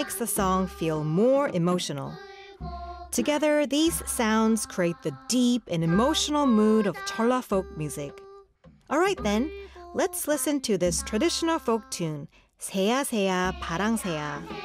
makes the song feel more emotional. Together, these sounds create the deep and emotional mood of Jeolla folk music. All right then, let's listen to this traditional folk tune, 새야 새야 바랑새야.